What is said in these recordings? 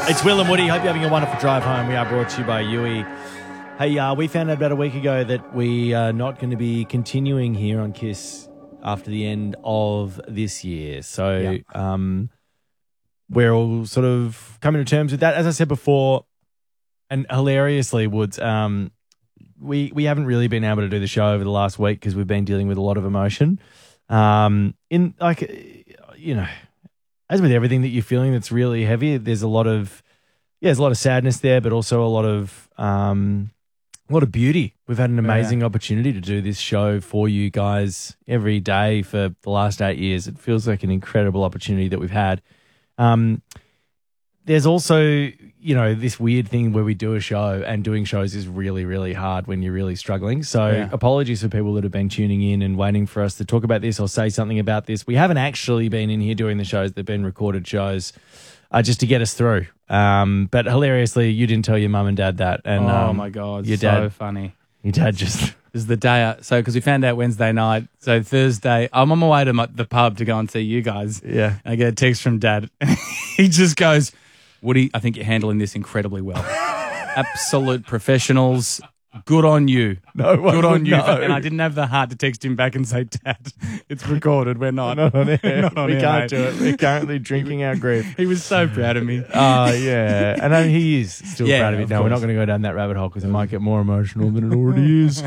It's Will and Woody. Hope you're having a wonderful drive home. We are brought to you by Yui. Hey, we found out about a week ago that we are not going to be continuing here on KISS after the end of this year. So we're all sort of coming to terms with that. As I said before, and hilariously, Woods, we haven't really been able to do the show over the last week because we've been dealing with a lot of emotion. In like, you know, as with everything that you're feeling that's really heavy, there's a lot of sadness there, but also a lot of beauty. We've had an amazing opportunity to do this show for you guys every day for the last 8 years. It feels like an incredible opportunity that we've had. There's also, you know, this weird thing where we do a show, and doing shows is really, really hard when you're really struggling. So apologies for people that have been tuning in and waiting for us to talk about this or say something about this. We haven't actually been in here doing the shows. They've been recorded shows just to get us through. But hilariously, you didn't tell your mum and dad that. And, oh, my God. Your so dad, funny. Your dad just... This is the day. Because we found out Wednesday night. So Thursday, I'm on my way to the pub to go and see you guys. Yeah. I get a text from Dad. He just goes, Woody, I think you're handling this incredibly well. Absolute professionals. Good on you. No one Good on you. know. And I didn't have the heart to text him back and say, Dad, it's recorded. We're not. Not on air. Not on we air, can't mate. do it. We're currently drinking our grief. He was so proud of me. Yeah. And I mean, he is still Yeah, proud of it. of Now, we're not course. going to go down that rabbit hole because it might get more emotional than it already is.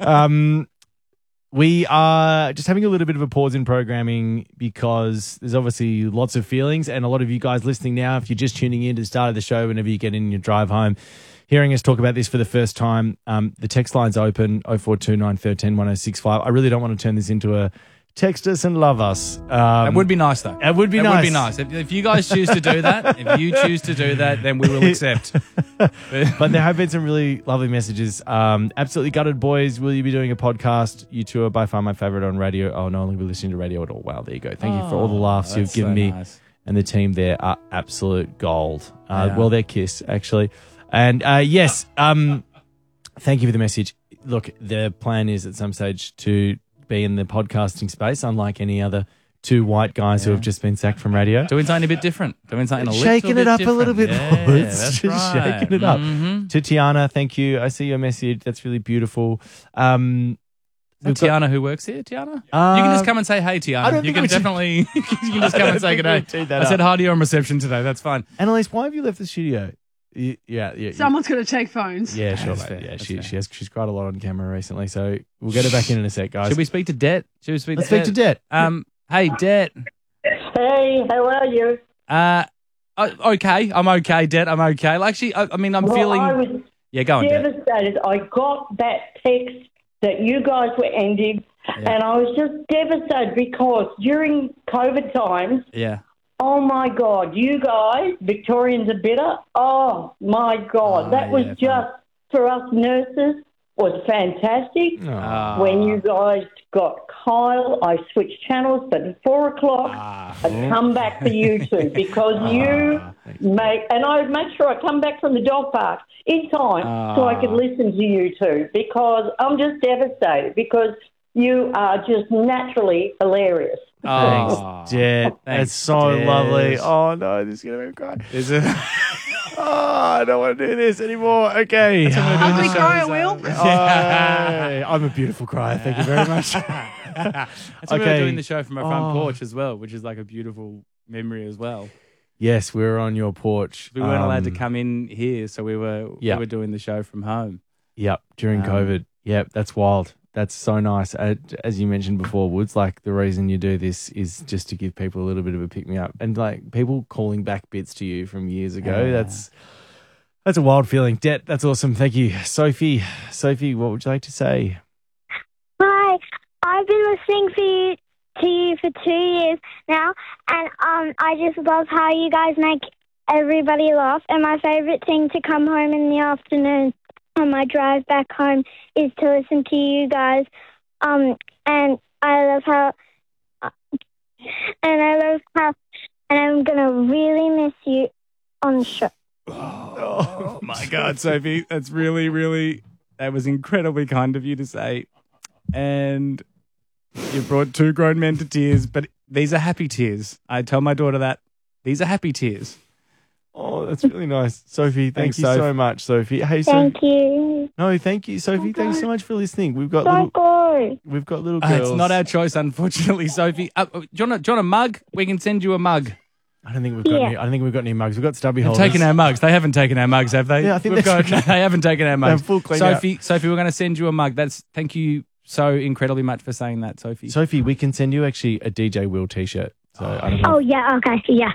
We are just having a little bit of a pause in programming because there's obviously lots of feelings, and a lot of you guys listening now, if you're just tuning in to the start of the show, whenever you get in your drive home, hearing us talk about this for the first time, the text line's open, 0429 13 1065. I really don't want to turn this into a text us and love us. It would be nice, though. It would be nice. It would be nice. If you guys choose to do that, then we will accept. But there have been some really lovely messages. Absolutely gutted, boys. Will you be doing a podcast? You two are by far my favorite on radio. Oh, no, only be listening to radio at all. Wow, there you go. Thank you for all the laughs you've given me. Nice. And the team there are absolute gold. Well, they're KISS, actually. And yes, thank you for the message. Look, the plan is at some stage to be in the podcasting space, unlike any other two white guys who have just been sacked from radio. Doing something a bit different. Shaking it up a little bit. Yeah, Just that's right. shaking it up. Mm-hmm. To Tiana, thank you. I see your message. That's really beautiful. Tiana who works here, Tiana? You can just come and say hey, Tiana. I don't You think can we definitely you can just come and say good day. I said hi to you on reception today. That's fine. Annalise, why have you left the studio? Yeah. Someone's going to take phones. Yeah, sure, That's mate. fair, Yeah, that's she's cried a lot on camera recently, so we'll get her back in a sec, guys. Should we speak to Det? Let's speak to Det. Hey, Det. Hey, how are you? Okay. I'm okay, Det. I'm okay. Like, actually, I mean, I'm feeling... I was Yeah, go on, Det. devastated. I got that text that you guys were ending, and I was just devastated because during COVID times, Yeah. oh my God, you guys, Victorians are better. Oh my God, that was just, for us nurses, was fantastic. When you guys got Kyle, I switched channels, but at 4 o'clock, I'd come back for you two because you and I would make sure I come back from the dog park in time so I could listen to you two because I'm just devastated because you are just naturally hilarious. Thanks, Jet. That's so Jet. lovely. Oh, no, this is going to make me cry. Is it? I don't want to do this anymore. Okay. Ugly crier, Will. I'm a beautiful crier. Thank you very much. That's why we were doing the show from our front porch as well, which is like a beautiful memory as well. Yes, we were on your porch. We weren't allowed to come in here, so we were doing the show from home. Yep, during COVID. Yep, that's wild. That's so nice. As you mentioned before, Woods, like the reason you do this is just to give people a little bit of a pick-me-up. And like people calling back bits to you from years ago, that's a wild feeling. Det, that's awesome. Thank you. Sophie, what would you like to say? Hi, I've been listening to you for 2 years now, and I just love how you guys make everybody laugh. And my favourite thing to come home in the afternoon on my drive back home is to listen to you guys. And I love how, and I'm gonna really miss you on the show. Oh my God, Sophie, that's really, really, that was incredibly kind of you to say. And you brought two grown men to tears, but these are happy tears. I tell my daughter that these are happy tears. Oh, that's really nice. Sophie, thank you so much, Sophie. Hey, Thank you. No, thank you, Sophie. Thanks so much for listening. We've got Don't go. little girls. It's not our choice, unfortunately, Sophie. Do you want a mug? We can send you a mug. I don't think we've got any. I don't think we've got any mugs. We've got stubby holders. They've taken our mugs. They haven't taken our mugs, have they? Yeah, I think they haven't taken our mugs. full clean Sophie, we're going to send you a mug. Thank you so incredibly much for saying that, Sophie. Sophie, we can send you actually a DJ Will t-shirt. So I don't know. Oh, yeah, okay, yeah.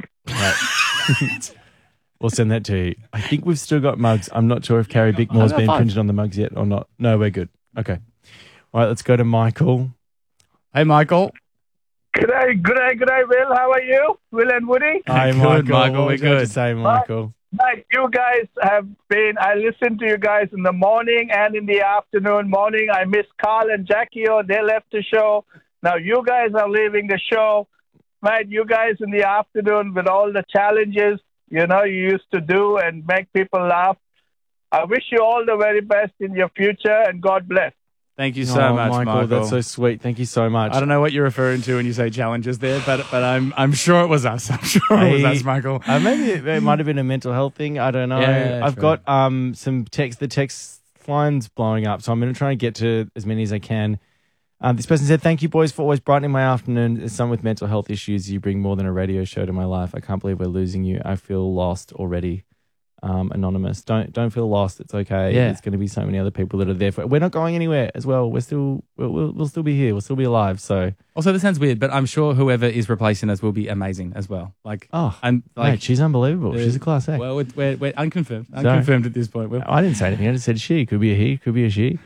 Right. We'll send that to you. I think we've still got mugs. I'm not sure if Carrie Bickmore's been printed on the mugs yet or not. No, we're good. Okay. All right, let's go to Michael. Hey, Michael. G'day, Will. How are you? Will and Woody? Hi, Good, Michael. we're good. To say, Michael. Mate, you guys have been, I listen to you guys in the morning and in the afternoon. Morning, I miss Carl and Jackie. They left the show. Now you guys are leaving the show. Mate, you guys in the afternoon with all the challenges, you used to do and make people laugh. I wish you all the very best in your future and God bless. Thank you so much, Michael. That's so sweet. Thank you so much. I don't know what you're referring to when you say challenges there, but I'm sure it was us. I'm sure it was us, Michael. Maybe it might have been a mental health thing. I don't know. Yeah, I've got some text. The text line's blowing up, so I'm going to try and get to as many as I can. This person said, "Thank you, boys, for always brightening my afternoon. As someone with mental health issues, you bring more than a radio show to my life. I can't believe we're losing you. I feel lost already." Anonymous, don't feel lost. It's okay. Yeah. There's going to be so many other people that are there for it. We're not going anywhere as well. We'll still be here. We'll still be alive. So also, this sounds weird, but I'm sure whoever is replacing us will be amazing as well. Mate, she's unbelievable. She's a class act. Well, we're unconfirmed at this point. I didn't say anything. I just said she. Could be a he. Could be a she.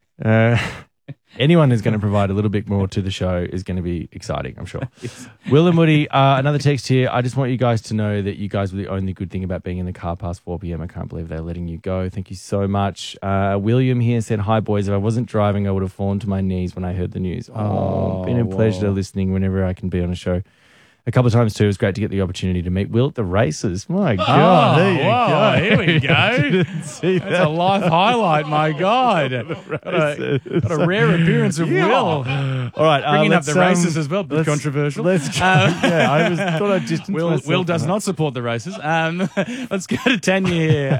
Anyone who's going to provide a little bit more to the show is going to be exciting, I'm sure. Will and Woody, another text here. I just want you guys to know that you guys were the only good thing about being in the car past 4 p.m. I can't believe they're letting you go. Thank you so much. William here said, "Hi, boys. If I wasn't driving, I would have fallen to my knees when I heard the news." Been a pleasure listening whenever I can be on a show. A couple of times too. It was great to get the opportunity to meet Will at the races. My God, there you go. Here we go. That's a life highlight. My God, what a rare appearance of Will. All right, bringing up the races as well. Bit controversial. I thought I'd just Will does not support the races. Let's go to Tanya here.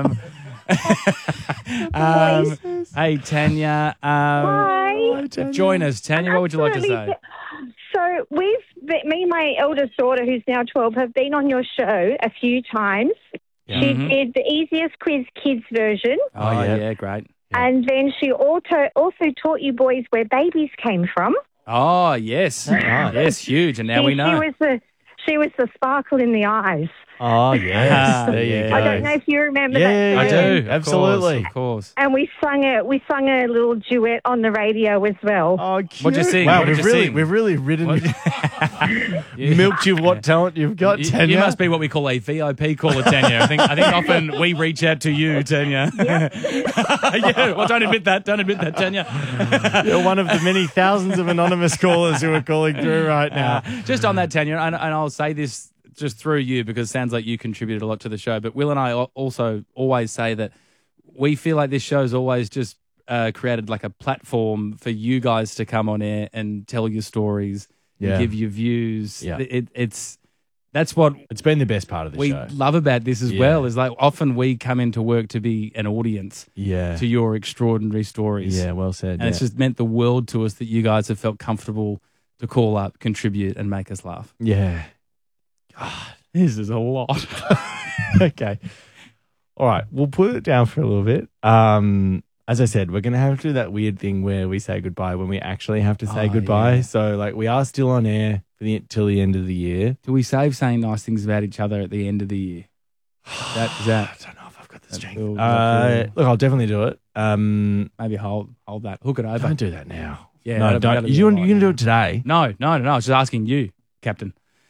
Hey, Tanya. Hi. Join us, Tanya. What would you like to say? So me and my eldest daughter, who's now 12, have been on your show a few times. Yeah. She did the Easiest Quiz Kids version. Oh, yeah, great. Yeah. And then she also taught you boys where babies came from. Oh, yes. Yes, huge. And now we know. She was the sparkle in the eyes. Oh, yes. There you go. I don't know if you remember that. Yeah, I do. Absolutely. Of course. And we sung a little duet on the radio as well. Oh, cute. What'd you sing? Wow, we've really ridden, milked you what talent you've got, Tanya. You must be what we call a VIP caller, Tanya. I think often we reach out to you, Tanya. Yep. Yeah. Well, don't admit that, Tanya. You're one of the many thousands of anonymous callers who are calling through right now. Just on that, Tanya, and I'll say this just through you because it sounds like you contributed a lot to the show, but Will and I also always say that we feel like this show's always just created like a platform for you guys to come on air and tell your stories, and give your views. Yeah. That's what it's been the best part of the show. We love about this as well, is like often we come into work to be an audience to your extraordinary stories. Yeah, well said. And it's just meant the world to us that you guys have felt comfortable to call up, contribute, and make us laugh. Yeah. God, this is a lot. Okay. All right. We'll put it down for a little bit. As I said, we're going to have to do that weird thing where we say goodbye when we actually have to say goodbye. Yeah. So, like, we are still on air till the end of the year. Do we save saying nice things about each other at the end of the year? Is that I don't know if I've got the that strength. feels- Look, I'll definitely do it. maybe hold that. Hook it over. Don't do that now. Yeah, no, don't. You're going to do it today. No. I was just asking you, Captain.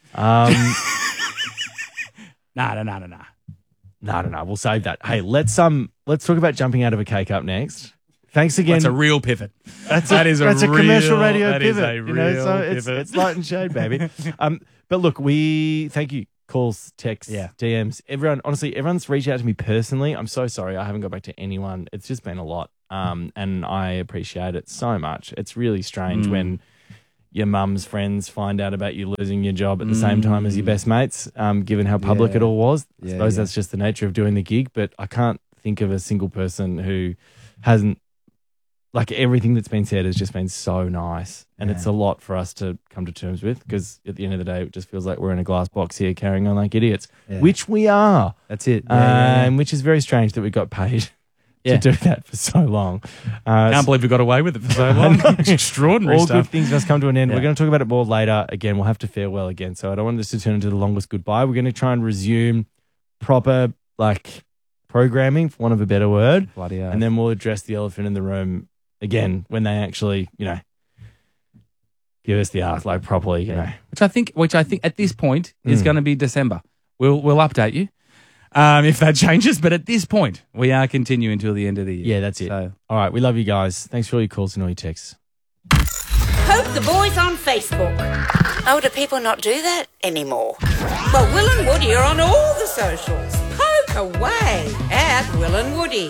No. We'll save that. Hey, let's talk about jumping out of a cake up next. Thanks again. That's a real pivot. That's a a commercial radio that is pivot. a real pivot. It's light and shade, baby. But look, we thank you. Calls, texts, DMs. Everyone's reached out to me personally. I'm so sorry I haven't got back to anyone. It's just been a lot. And I appreciate it so much. It's really strange when your mum's friends find out about you losing your job at the same time as your best mates, given how public it all was. I suppose that's just the nature of doing the gig, but I can't think of a single person who hasn't, like, everything that's been said has just been so nice. And it's a lot for us to come to terms with, because at the end of the day, it just feels like we're in a glass box here carrying on like idiots, which we are. That's it. Which is very strange that we got paid to do that for so long. Can't believe we got away with it for so long. It's extraordinary All stuff. good things must come to an end. We're going to talk about it more later. Again, we'll have to farewell again. So I don't want this to turn into the longest goodbye. We're going to try and resume proper, like, programming, for want of a better word. Bloody hell. And then we'll address the elephant in the room again when they actually, give us the ask, like, properly, Which I think at this point is going to be December. We'll update you. If that changes, but at this point, we are continuing until the end of the year. Yeah, that's it. So, all right, we love you guys. Thanks for all your calls and all your texts. Poke the boys on Facebook. Oh, do people not do that anymore? Well, Will and Woody are on all the socials. Poke away at Will and Woody.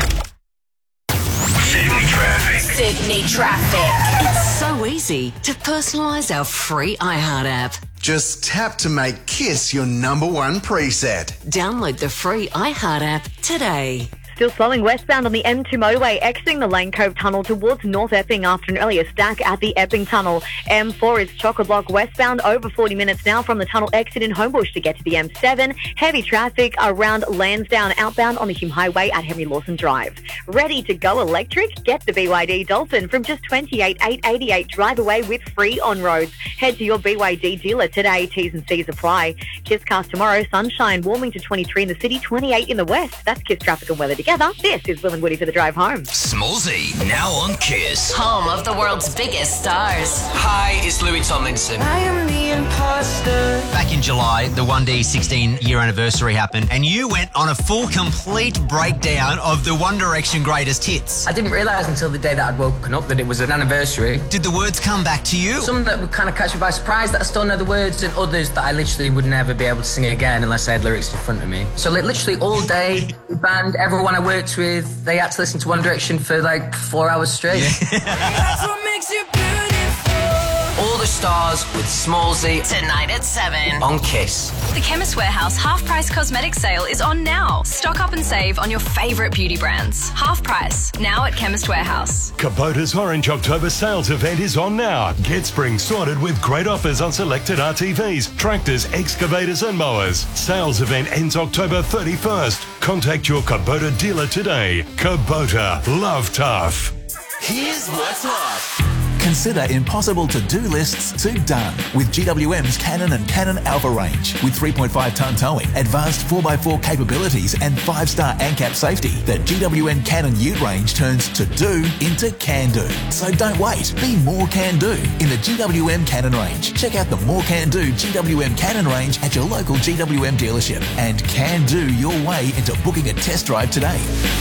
Sydney Traffic. It's so easy to personalise our free iHeart app. Just tap to make KISS your #1 preset. Download the free iHeart app today. Still slowing westbound on the M2 motorway, exiting the Lane Cove Tunnel towards North Epping after an earlier stack at the Epping Tunnel. M4 is chock-a-block westbound over 40 minutes now from the tunnel exit in Homebush to get to the M7. Heavy traffic around Lansdowne outbound on the Hume Highway at Henry Lawson Drive. Ready to go electric? Get the BYD Dolphin from just $28,888. Drive away with free on-roads. Head to your BYD dealer today. T's and C's apply. KISScast tomorrow. Sunshine warming to 23 in the city, 28 in the west. That's KISS traffic and weather together. This is Will and Woody for the drive home. Smallsy, now on KISS. Home of the world's biggest stars. Hi, it's Louis Tomlinson. I am the imposter. Back in July, the 1D 16-year anniversary happened, and you went on a full, complete breakdown of the One Direction greatest hits. I didn't realise until the day that I'd woken up that it was an anniversary. Did the words come back to you? Some that would kind of catch me by surprise, that I still know the words, and others that I literally would never be able to sing again unless I had lyrics in front of me. So literally all day, the band, everyone I worked with, they had to listen to One Direction for like 4 hours straight. That's what makes you beautiful. All the stars with Smallsy Tonight at 7 on KISS. The Chemist Warehouse half-price cosmetic sale is on now. Stock up and save on your favourite beauty brands. Half price, now at Chemist Warehouse. Kubota's Orange October sales event is on now. Get spring sorted with great offers on selected RTVs, tractors, excavators and mowers. Sales event ends October 31st. Contact your Kubota dealer today. Kubota, love tough. Here's what's hot. Consider impossible to-do lists to done with GWM's Canon and Canon Alpha range. With 3.5-tonne towing, advanced 4x4 capabilities and 5-star ANCAP safety, the GWM Canon Ute range turns to-do into can-do. So don't wait. Be more can-do in the GWM Canon range. Check out the More Can-Do GWM Canon range at your local GWM dealership and can-do your way into booking a test drive today.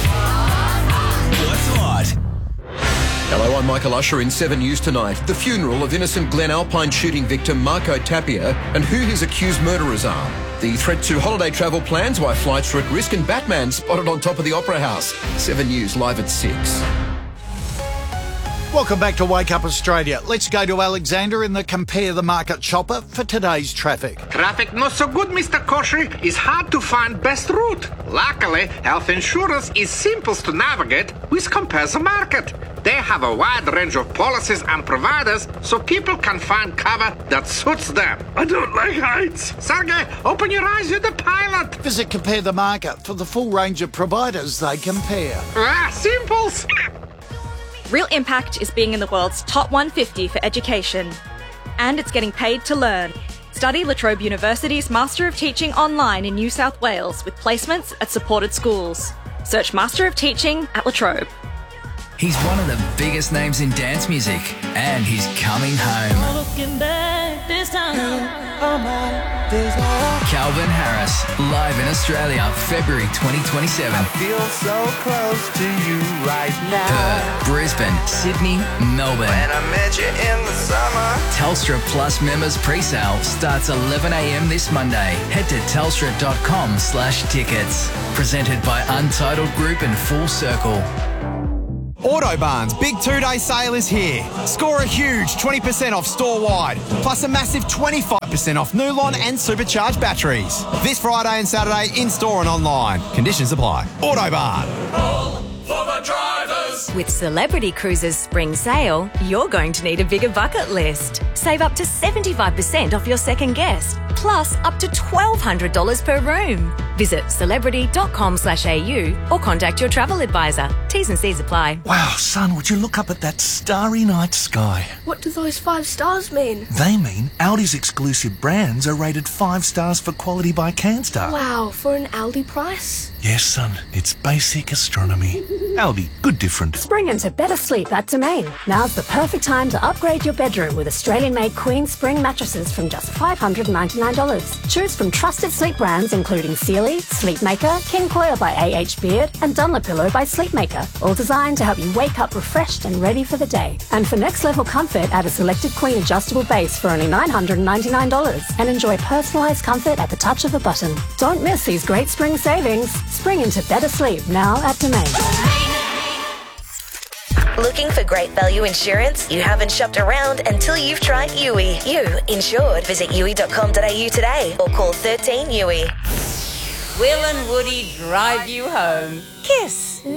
What's hot? Hello, I'm Michael Usher in 7 News tonight. The funeral of innocent Glen Alpine shooting victim Marco Tapia and who his accused murderers are. The threat to holiday travel plans, why flights are at risk, and Batman spotted on top of the Opera House. 7 News live at 6. Welcome back to Wake Up Australia. Let's go to Alexander in the Compare the Market Chopper for today's traffic. Traffic not so good, Mr. Kosher. It's hard to find best route. Luckily, health insurance is simple to navigate with Compare the Market. They have a wide range of policies and providers so people can find cover that suits them. I don't like heights. Sergey, open your eyes, you're the pilot. Visit Compare the Market for the full range of providers they compare. Simples. Real Impact is being in the world's top 150 for education. And it's getting paid to learn. Study La Trobe University's Master of Teaching online in New South Wales with placements at supported schools. Search Master of Teaching at La Trobe. He's one of the biggest names in dance music, and he's coming home. Looking back this time, Calvin Harris, live in Australia, February 2027. I feel so close to you right now. Perth, Brisbane, Sydney, Melbourne. When I met you in the summer. Telstra Plus members pre-sale starts 11 a.m. this Monday. Head to telstra.com/tickets. Presented by Untitled Group and Full Circle. Autobarn's big 2-day sale is here. Score a huge 20% off store-wide, plus a massive 25% off Nulon and supercharged batteries. This Friday and Saturday in-store and online. Conditions apply. Autobarn. For the drivers. With Celebrity Cruises Spring Sale, you're going to need a bigger bucket list. Save up to 75% off your second guest, plus up to $1,200 per room. Visit celebrity.com.au or contact your travel advisor. T's and C's apply. Wow, son, would you look up at that starry night sky? What do those 5 stars mean? They mean Aldi's exclusive brands are rated 5 stars for quality by Canstar. Wow, for an Aldi price? Yes, son, it's basic astronomy. Aldi, good different. Spring into better sleep at Domain. Now's the perfect time to upgrade your bedroom with Australian-made Queen Spring mattresses from just $599. Choose from trusted sleep brands including Sealy, Sleepmaker, King Coil by A.H. Beard, and Dunlopillow by Sleepmaker, all designed to help you wake up refreshed and ready for the day. And for next-level comfort, add a selected Queen adjustable base for only $999 and enjoy personalised comfort at the touch of a button. Don't miss these great spring savings. Spring into better sleep now at Domain. Looking for great value insurance? You haven't shopped around until you've tried Yui. You insured. Visit yui.com.au today or call 13 Yui. Will and Woody drive you home. Kiss.